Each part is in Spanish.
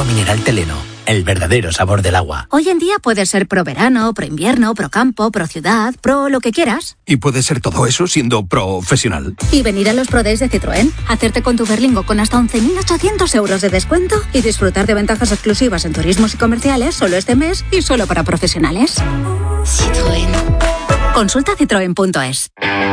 Agua mineral Teleno, el verdadero sabor del agua. Hoy en día puedes ser pro verano, pro invierno, pro campo, pro ciudad, pro lo que quieras. Y puedes ser todo eso siendo profesional. Y venir a los Pro Days de Citroën, hacerte con tu Berlingo con hasta 11.800 euros de descuento y disfrutar de ventajas exclusivas en turismos y comerciales solo este mes y solo para profesionales. Citroën. Consulta citroen.es.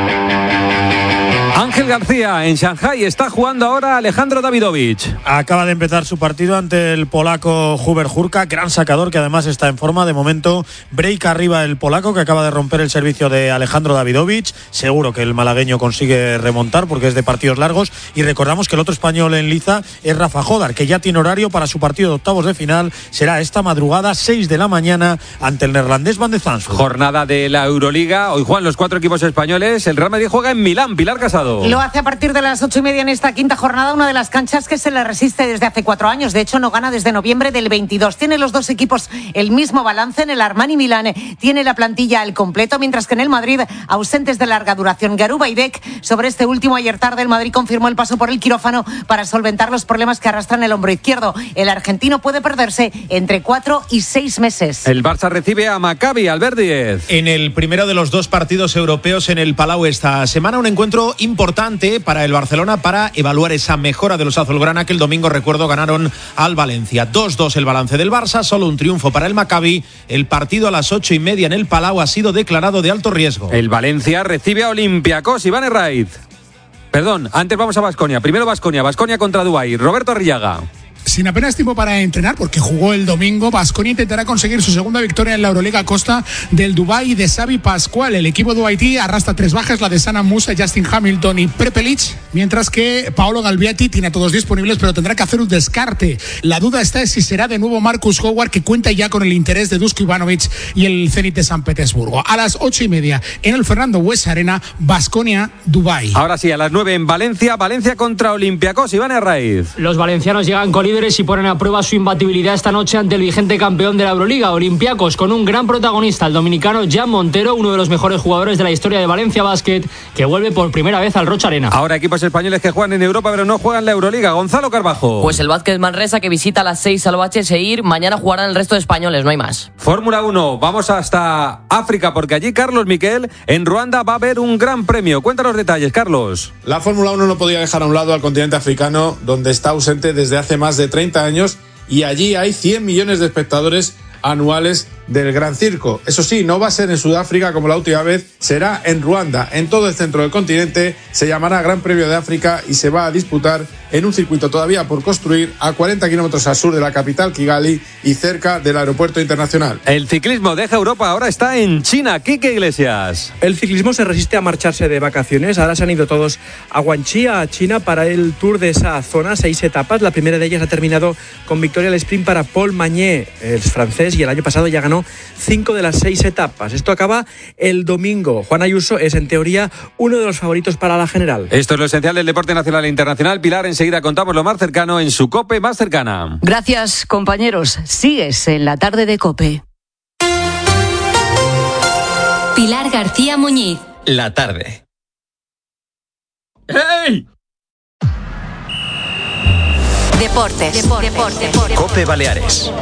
Ángel García en Shanghái está jugando ahora Alejandro Davidovich. Acaba de empezar su partido ante el polaco Hubert Hurkacz, gran sacador que además está en forma. De momento, break arriba el polaco que acaba de romper el servicio de Alejandro Davidovich. Seguro que el malagueño consigue remontar porque es de partidos largos. Y recordamos que el otro español en liza es Rafa Jodar, que ya tiene horario para su partido de octavos de final. Será esta madrugada, 6 de la mañana, ante el neerlandés Van de Zandvoort. Jornada de la Euroliga. Hoy juegan los 4 equipos españoles. El Real Madrid juega en Milán. Pilar Casado. Lo hace a partir de las 8:30 en esta quinta jornada, una de las canchas que se le resiste desde hace 4 años. De hecho, no gana desde noviembre del 22. Tiene los dos equipos el mismo balance. En el Armani Milán tiene la plantilla al completo, mientras que en el Madrid, ausentes de larga duración. Garuba y Beck, sobre este último, ayer tarde el Madrid confirmó el paso por el quirófano para solventar los problemas que arrastran el hombro izquierdo. El argentino puede perderse entre 4 y 6 meses. El Barça recibe a Maccabi, Albert Díez. En el primero de los 2 partidos europeos en el Palau esta semana, un encuentro importante para el Barcelona para evaluar esa mejora de los azulgrana que el domingo, recuerdo, ganaron al Valencia. 2-2 el balance del Barça, solo un triunfo para el Maccabi. El partido a las 8:30 en el Palau ha sido declarado de alto riesgo. El Valencia recibe a Olympiacos, Iván Herraiz. Perdón, antes vamos a Baskonia. Primero Baskonia contra Dubái. Roberto Arrillaga. Sin apenas tiempo para entrenar, porque jugó el domingo, Baskonia intentará conseguir su segunda victoria en la Euroliga a costa del Dubái de Xavi Pascual. El equipo de Haití arrastra 3 bajas, la de Sana Musa, Justin Hamilton y Prepelic, mientras que Paolo Galbiati tiene a todos disponibles, pero tendrá que hacer un descarte. La duda está en si será de nuevo Marcus Howard, que cuenta ya con el interés de Dusko Ivanovic y el Zenit de San Petersburgo. A las 8:30 en el Fernando Buesa Arena, Baskonia, Dubái. Ahora sí, a las 9 en Valencia contra Olympiacos, Iván Herraiz. Los valencianos llegan con líderes y ponen a prueba su imbatibilidad esta noche ante el vigente campeón de la Euroliga, Olympiacos, con un gran protagonista, el dominicano Jan Montero, uno de los mejores jugadores de la historia de Valencia Basket, que vuelve por primera vez al Rocha Arena. Ahora equipos españoles que juegan en Europa pero no juegan la Euroliga. Gonzalo Carbajo. Pues el Vázquez Manresa, que visita a las 6 al Seir, mañana jugarán el resto de españoles, no hay más. Fórmula 1, vamos hasta África, porque allí Carlos Miquel, en Ruanda va a haber un gran premio. Cuéntanos detalles, Carlos. La Fórmula 1 no podía dejar a un lado al continente africano, donde está ausente desde hace más de 30 años, y allí hay 100 millones de espectadores anuales del Gran Circo. Eso sí, no va a ser en Sudáfrica como la última vez, será en Ruanda, en todo el centro del continente. Se llamará Gran Premio de África y se va a disputar en un circuito todavía por construir a 40 kilómetros al sur de la capital Kigali y cerca del aeropuerto internacional. El ciclismo deja Europa, ahora está en China. Quique Iglesias. El ciclismo se resiste a marcharse de vacaciones. Ahora se han ido todos a Guangxi, a China, para el tour de esa zona. 6 etapas. La primera de ellas ha terminado con victoria al sprint para Paul Magnier, el francés, y el año pasado ya ganó 5 de las 6 etapas. Esto acaba el domingo. Juan Ayuso es, en teoría, uno de los favoritos para la general. Esto es lo esencial del deporte nacional e internacional. Pilar, enseguida contamos lo más cercano en su COPE más cercana. Gracias, compañeros. Sigues en la tarde de COPE. Pilar García Muñiz. La tarde. ¡Hey! Deportes. COPE Baleares.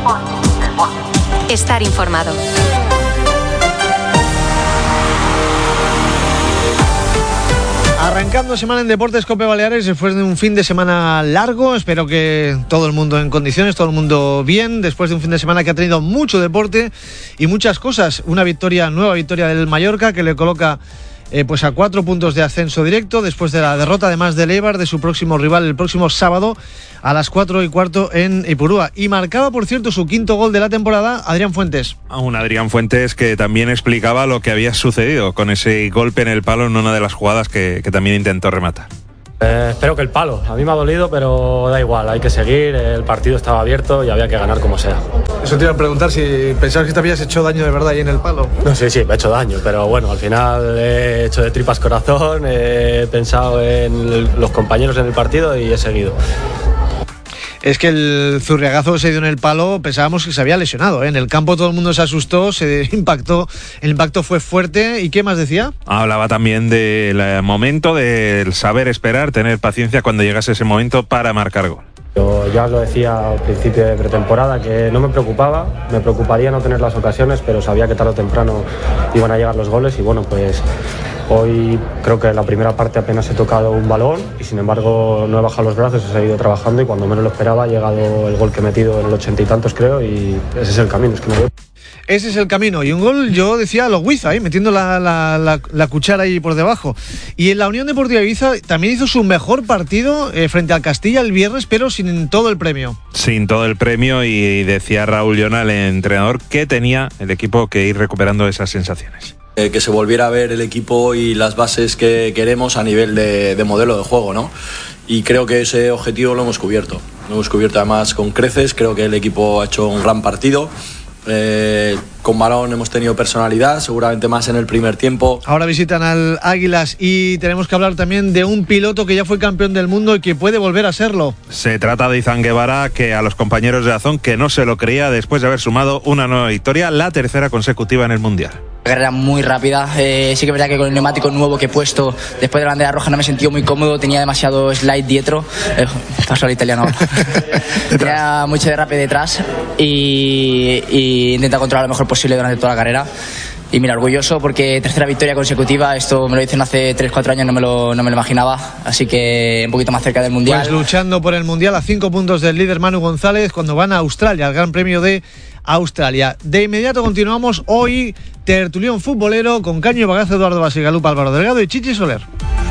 Estar informado. Arrancando semana en Deportes COPE Baleares después de un fin de semana largo. Espero que todo el mundo en condiciones, todo el mundo bien, después de un fin de semana que ha tenido mucho deporte y muchas cosas. Una nueva victoria del Mallorca, que le coloca pues a 4 puntos de ascenso directo después de la derrota además del Eibar, de su próximo rival el próximo sábado a las 4:15 en Ipurúa. Y marcaba, por cierto, su 5º gol de la temporada Adrián Fuentes. Un Adrián Fuentes que también explicaba lo que había sucedido con ese golpe en el palo en una de las jugadas que también intentó rematar. Espero que el palo. A mí me ha dolido, pero da igual, hay que seguir. El partido estaba abierto y había que ganar como sea. Eso te iba a preguntar, si pensabas que te habías hecho daño de verdad ahí en el palo. No, sí, me he hecho daño, pero bueno, al final he hecho de tripas corazón, he pensado en los compañeros en el partido y he seguido. Es que el zurriagazo se dio en el palo, pensábamos que se había lesionado, ¿eh? En el campo todo el mundo se asustó, el impacto fue fuerte. ¿Y qué más decía? Hablaba también del momento, del saber esperar, tener paciencia cuando llegase ese momento para marcar gol. Yo ya os lo decía al principio de pretemporada, que no me preocupaba, me preocuparía no tener las ocasiones, pero sabía que tarde o temprano iban a llegar los goles y bueno, pues hoy creo que en la primera parte apenas he tocado un balón y sin embargo no he bajado los brazos, he seguido trabajando y cuando menos lo esperaba ha llegado el gol que he metido en el 80 y tantos creo y ese es el camino, es que no veo. Ese es el camino. Y un gol, yo decía, a los Huiza, metiendo la cuchara ahí por debajo. Y en la Unión Deportiva Ibiza también hizo su mejor partido frente al Castilla el viernes, pero sin todo el premio. Sin todo el premio, y decía Raúl Llona, el entrenador, que tenía el equipo que ir recuperando esas sensaciones. Que se volviera a ver el equipo y las bases que queremos a nivel de modelo de juego, ¿no? Y creo que ese objetivo lo hemos cubierto. Lo hemos cubierto además con creces, creo que el equipo ha hecho un gran partido. Con balón hemos tenido personalidad, seguramente más en el primer tiempo. Ahora visitan al Águilas y tenemos que hablar también de un piloto que ya fue campeón del mundo y que puede volver a serlo. Se trata de Izan Guevara, que a los compañeros de Dazón que no se lo creía después de haber sumado una nueva victoria, la tercera consecutiva en el Mundial. Carrera muy rápida, sí que es verdad que con el neumático nuevo que he puesto después de la bandera roja no me he sentido muy cómodo, tenía demasiado slide dietro, paso al italiano, tenía mucho derrape detrás y intenta controlar lo mejor posible durante toda la carrera. Y mira, orgulloso porque tercera victoria consecutiva, esto me lo dicen hace 3-4 años, no me lo imaginaba, así que un poquito más cerca del Mundial. Pues luchando por el Mundial a 5 puntos del líder Manu González cuando van a Australia, al Gran Premio de Australia. De inmediato continuamos hoy tertulión futbolero con Caño Bagazo, Eduardo Basigalupa, Álvaro Delgado y Chichi Soler.